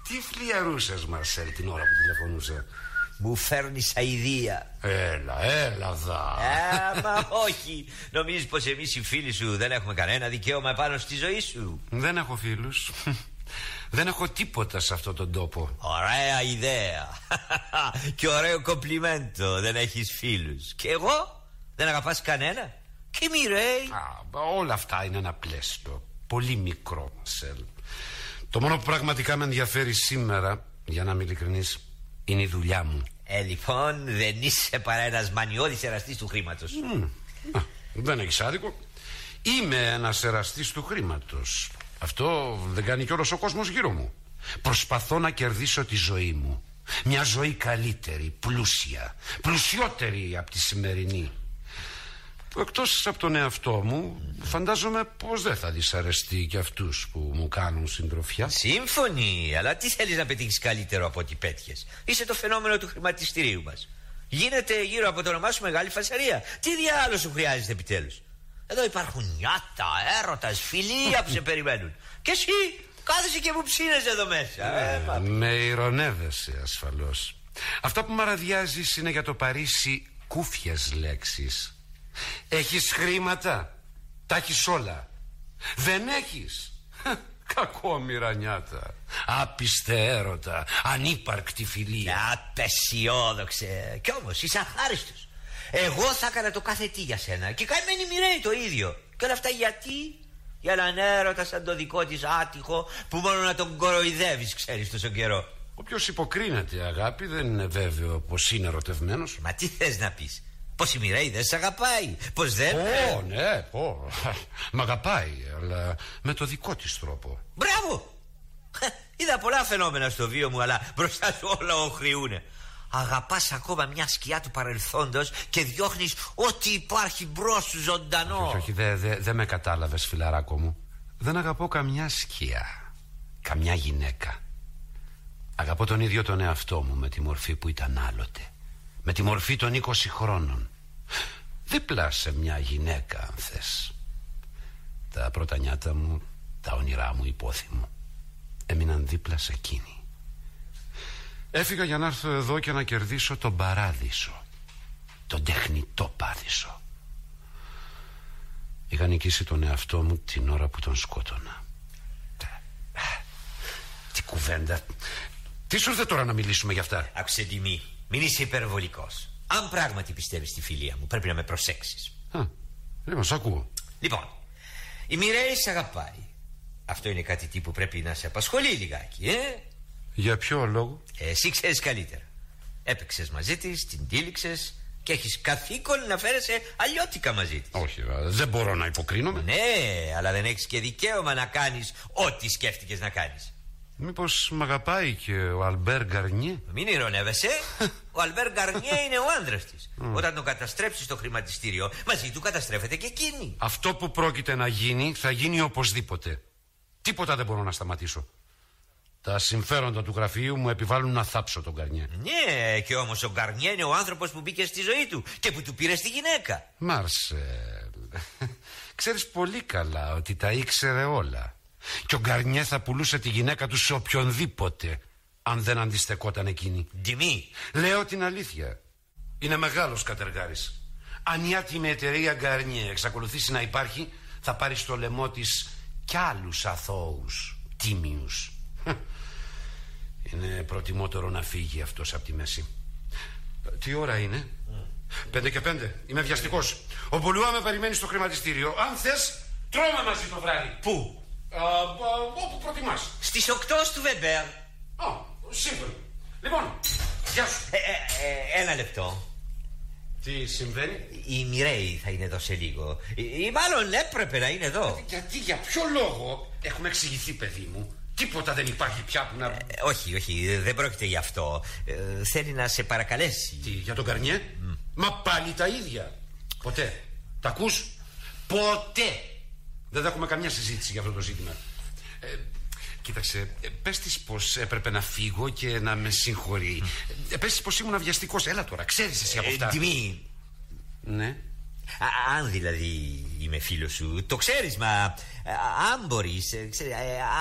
Τι φλιαρούσες, Μαρσέλ, την ώρα που τηλεφωνούσα? Μου φέρνεις αηδία. Έλα δα. Μα όχι. Νομίζεις πως εμείς οι φίλοι σου δεν έχουμε κανένα δικαίωμα επάνω στη ζωή σου? Δεν έχω φίλους. Δεν έχω τίποτα σε αυτόν τον τόπο. Ωραία ιδέα. Και ωραίο κομπλιμέντο. Δεν έχεις φίλους. Και εγώ δεν αγαπάς κανένα? Και η Μιρέη? Όλα αυτά είναι ένα πλαίσιο πολύ μικρό, Μαρσέλ. Το μόνο που πραγματικά με ενδιαφέρει σήμερα, για να είμαι ειλικρινής, είναι η δουλειά μου. Λοιπόν, δεν είσαι παρά ένας μανιώδης εραστής του χρήματος. Δεν έχεις άδικο. Είμαι ένας εραστής του χρήματος. Αυτό δεν κάνει κι όλος ο κόσμος γύρω μου. Προσπαθώ να κερδίσω τη ζωή μου. Μια ζωή καλύτερη, πλούσια, πλουσιότερη από τη σημερινή. Εκτός από τον εαυτό μου, φαντάζομαι πως δεν θα δυσαρεστεί και αυτούς που μου κάνουν συντροφιά. Σύμφωνοι, αλλά τι θέλεις να πετύχεις καλύτερο από ό,τι πέτυχες? Είσαι το φαινόμενο του χρηματιστηρίου μας. Γίνεται γύρω από το όνομά σου μεγάλη φασαρία. Τι διάλογο σου χρειάζεται επιτέλους? Εδώ υπάρχουν νιάτα, έρωτας, φιλία που σε περιμένουν. Και εσύ κάθεσαι και μου ψήνεσαι εδώ μέσα. Με ειρωνεύεσαι ασφαλώς. Αυτό που μαραδιάζεις είναι για το Παρίσι κούφιες λέξεις. Έχεις χρήματα? Τα έχεις όλα. Δεν έχεις? Κακόμοιρα νιάτα. Άπιστε έρωτα. Ανύπαρκτη φιλία. Απεσιόδοξε. Κι όμως είσαι αχάριστος. Εγώ θα έκανα το κάθε τι για σένα. Και καημένη Μιρέη το ίδιο. Και όλα αυτά γιατί? Για έναν έρωτα σαν το δικό της άτυχο, που μόνο να τον κοροϊδεύεις ξέρεις τόσο καιρό. Όποιος υποκρίνεται αγάπη δεν είναι βέβαιο πως είναι ερωτευμένος. Μα τι θες να πεις? Πως η Μιρέη δεν σ' αγαπάει? Πως δεν... Ναι, μ' αγαπάει, αλλά με το δικό της τρόπο. Μπράβο! Είδα πολλά φαινόμενα στο βίο μου, αλλά μπροστά σου όλα οχριούνε. Αγαπάς ακόμα μια σκιά του παρελθόντος και διώχνεις ό,τι υπάρχει μπρος σου ζωντανό. Όχι, δεν με κατάλαβες, φιλαράκο μου. Δεν αγαπώ καμιά σκιά, καμιά γυναίκα. Αγαπώ τον ίδιο τον εαυτό μου με τη μορφή που ήταν άλλοτε. Με τη μορφή των 20 χρόνων. Δίπλα σε μια γυναίκα, αν θες. Τα πρώτα νιάτα μου, τα όνειρά μου, η πόθη μου έμειναν δίπλα σε εκείνη. Έφυγα για να έρθω εδώ και να κερδίσω τον παράδεισο, τον τεχνητό πάδισο. Είχα νικήσει τον εαυτό μου την ώρα που τον σκότωνα. Τι κουβέντα. Τι σου ήρθε τώρα να μιλήσουμε γι' αυτά? Άκουσε Τιμή, μην είσαι υπερβολικός. Αν πράγματι πιστεύεις στη φιλία μου, πρέπει να με προσέξεις. Λοιπόν, σ' ακούω. Λοιπόν, η Μιρέη σ' αγαπάει. Αυτό είναι κάτι που πρέπει να σε απασχολεί λιγάκι, Για ποιο λόγο? Εσύ ξέρεις καλύτερα. Έπαιξες μαζί της, την τύλιξες και έχεις καθήκον να φέρεσαι αλλιώτικα μαζί της. Όχι, δεν μπορώ να υποκρίνομαι. Ναι, αλλά δεν έχεις και δικαίωμα να κάνεις ό,τι σκέφτηκες να κάνεις. Μήπως μ' αγαπάει και ο Αλμπέρ Γκαρνιέ? Μην ειρωνεύεσαι. Ο Αλμπέρ Γκαρνιέ είναι ο άνδρας της. Όταν τον καταστρέψει στο χρηματιστήριο, μαζί του καταστρέφεται και εκείνη. Αυτό που πρόκειται να γίνει θα γίνει οπωσδήποτε. Τίποτα δεν μπορώ να σταματήσω. Τα συμφέροντα του γραφείου μου επιβάλλουν να θάψω τον Γκαρνιέ. Ναι, και όμως ο Γκαρνιέ είναι ο άνθρωπος που μπήκε στη ζωή του και που του πήρε στη γυναίκα. Μάρσελ, ξέρεις πολύ καλά ότι τα ήξερε όλα. Και ο Γκαρνιέ θα πουλούσε τη γυναίκα του σε οποιονδήποτε, αν δεν αντιστεκόταν εκείνη. Τιμή. Λέω την αλήθεια. Είναι μεγάλος κατεργάρης. Αν η άτιμη εταιρεία Γκαρνιέ εξακολουθήσει να υπάρχει, θα πάρει στο λαιμό της κι άλλους αθώους, τίμιους. Είναι προτιμότερο να φύγει αυτός από τη μέση. Τι ώρα είναι? 5:05. Είμαι βιαστικός. Ο Μπολουά με περιμένει στο χρηματιστήριο. Αν θες, τρώμε μαζί το βράδυ. Πού? Όπου προτιμάς. Στις 8 του Βεμπέρ. Σύμφωνοι. Λοιπόν, γεια σου. Ένα λεπτό. Τι συμβαίνει? Η Μιρέη θα είναι εδώ σε λίγο. Ή μάλλον έπρεπε να είναι εδώ. Γιατί, για ποιο λόγο? Έχουμε εξηγηθεί, παιδί μου. Τίποτα δεν υπάρχει πια που να... Όχι, δεν πρόκειται γι' αυτό. Θέλει να σε παρακαλέσει. Τι, για τον Γκαρνιέ? Μα πάλι τα ίδια. Ποτέ. Τα ακούς? Ποτέ. Δεν θα έχουμε καμιά συζήτηση για αυτό το ζήτημα. Κοίταξε, πες της πως έπρεπε να φύγω και να με συγχωρεί. Πες της πως ήμουν αβιαστικός. Έλα τώρα, ξέρεις εσύ από αυτά. Τιμή. Ναι. Αν δηλαδή είμαι φίλος σου, το ξέρεις, μα αν μπορείς,